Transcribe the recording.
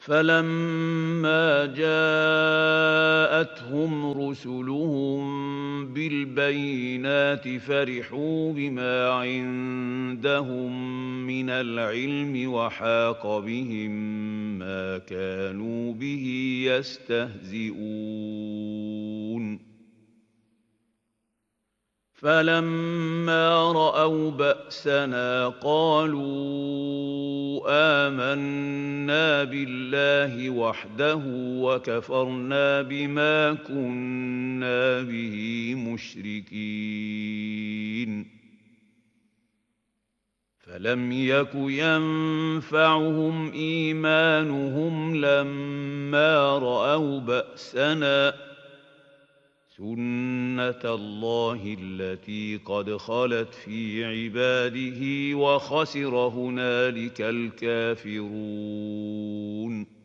فلما جاءتهم رسلهم بالبينات فرحوا بما عندهم من العلم وحاق بهم ما كانوا به يستهزئون فلما رأوا بأسنا قالوا آمنا بالله وحده وكفرنا بما كنا به مشركين فلم يك ينفعهم إيمانهم لما رأوا بأسنا سنة الله التي قد خلت في عباده وخسر هنالك الكافرون